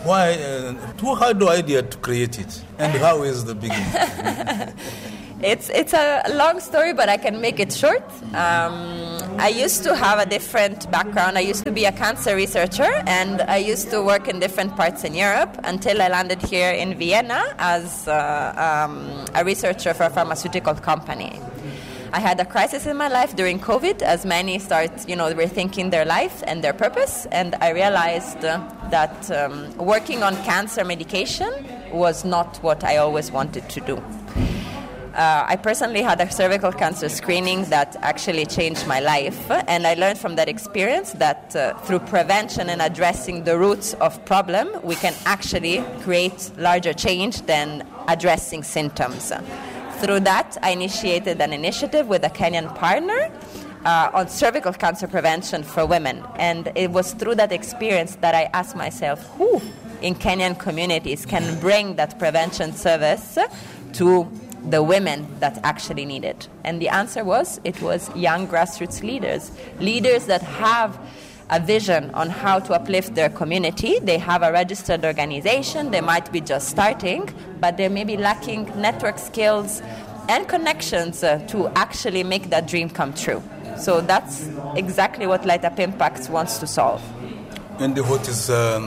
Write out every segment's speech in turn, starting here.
Why? Who had the idea to create it? And how is the beginning? It's a long story, but I can make it short. I used to have a different background. I used to be a cancer researcher, and I used to work in different parts in Europe until I landed here in Vienna as a researcher for a pharmaceutical company. I had a crisis in my life during COVID, as many start, rethinking their life and their purpose, and I realized that working on cancer medication was not what I always wanted to do. I personally had a cervical cancer screening that actually changed my life, and I learned from that experience that through prevention and addressing the roots of problem, we can actually create larger change than addressing symptoms. Through that, I initiated an initiative with a Kenyan partner on cervical cancer prevention for women, and it was through that experience that I asked myself, who in Kenyan communities can bring that prevention service to the women that actually need it? And the answer was, it was young grassroots leaders that have a vision on how to uplift their community. They have a registered organization, they might be just starting, but they may be lacking network skills and connections to actually make that dream come true. So that's exactly what Light Up Impacts wants to solve. And what is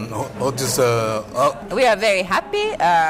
We are very happy.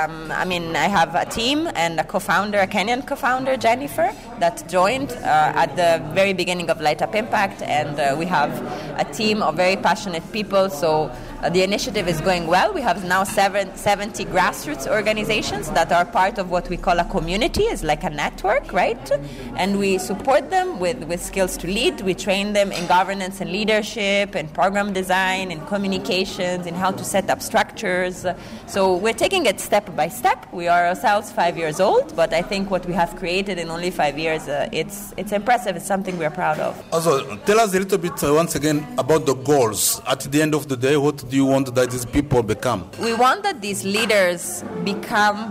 I have a team and a co-founder, a Kenyan co-founder, Jennifer, that joined at the very beginning of Light Up Impact, and we have a team of very passionate people. So the initiative is going well. We have now 70 grassroots organizations that are part of what we call a community. It's like a network, right? And we support them with skills to lead. We train them in governance and leadership, in program design, in communications, in how to set up structures. So we're taking it step by step. We are ourselves 5 years old, but I think what we have created in only 5 years, it's impressive. It's something we're proud of. Also, tell us a little bit once again about the goals. At the end of the day, what do you want that these people become? We want that these leaders become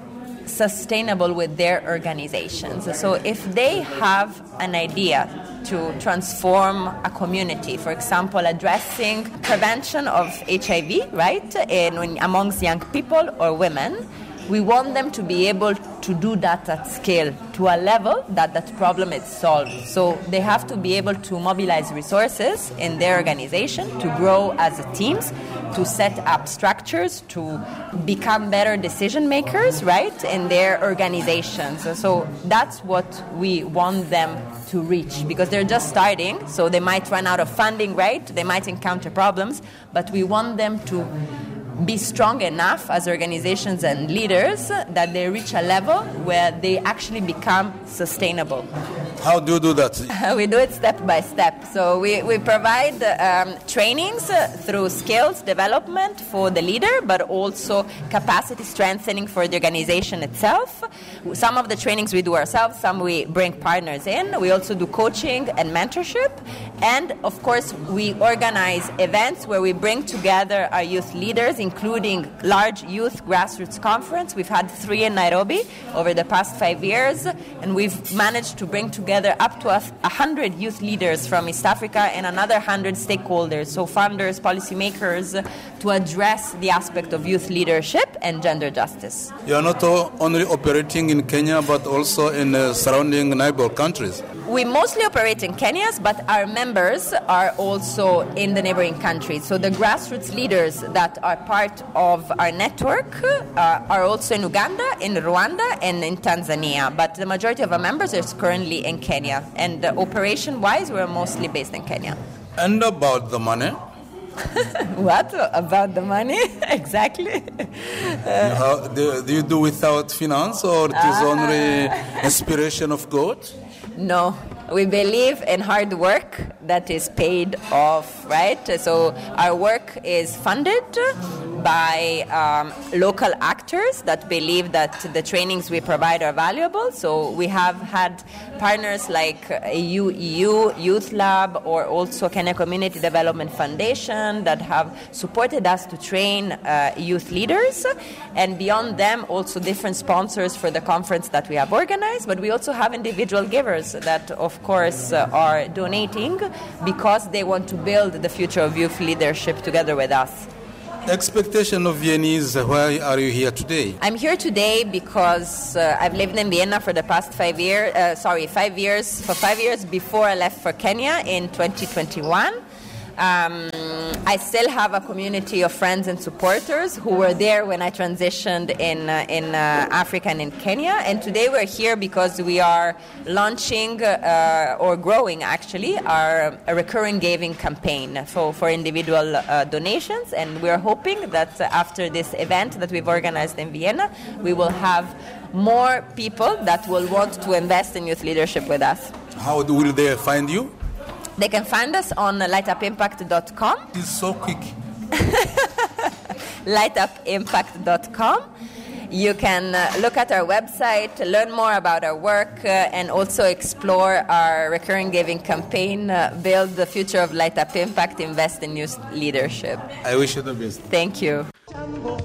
sustainable with their organizations. So if they have an idea to transform a community, for example, addressing prevention of HIV, right, amongst young people or women, we want them to be able to do that at scale to a level that problem is solved. So they have to be able to mobilize resources in their organization to grow as teams, to set up structures, to become better decision makers, right, in their organizations. So that's what we want them to reach, because they're just starting, so they might run out of funding, right? They might encounter problems, but we want them to be strong enough as organizations and leaders that they reach a level where they actually become sustainable. How do you do that? We do it step by step. So we provide trainings through skills development for the leader, but also capacity strengthening for the organization itself. Some of the trainings we do ourselves, some we bring partners in. We also do coaching and mentorship. And of course, we organize events where we bring together our youth leaders, including large youth grassroots conference. We've had 3 in Nairobi over the past 5 years, and we've managed to bring together up to 100 youth leaders from East Africa and another 100 stakeholders, so funders, policymakers, to address the aspect of youth leadership and gender justice. You are not only operating in Kenya, but also in surrounding neighbor countries. We mostly operate in Kenya, but our members are also in the neighboring countries. So the grassroots leaders that are part of our network are also in Uganda, in Rwanda, and in Tanzania. But the majority of our members are currently in Kenya. And operation-wise, we're mostly based in Kenya. And about the money? What about the money? Exactly. Do you do without finance, or it is only inspiration of God? No, we believe in hard work that is paid off, right? So our work is funded by local actors that believe that the trainings we provide are valuable. So we have had partners like EU Youth Lab, or also Kenya Community Development Foundation, that have supported us to train youth leaders. And beyond them, also different sponsors for the conference that we have organized. But we also have individual givers that, of course, are donating because they want to build the future of youth leadership together with us. Expectation of Viennese, why are you here today? I'm here today because I've lived in Vienna for the past 5 years. 5 years. For 5 years before I left for Kenya in 2021. I still have a community of friends and supporters who were there when I transitioned in Africa and in Kenya. And today we're here because we are launching or growing actually a recurring giving campaign for individual donations. And we're hoping that after this event that we've organized in Vienna, we will have more people that will want to invest in youth leadership with us. How will they find you? They can find us on lightupimpact.com. It's so quick. lightupimpact.com. You can look at our website, learn more about our work, and also explore our recurring giving campaign, Build the Future of Light Up Impact, Invest in Youth Leadership. I wish you the best. Thank you.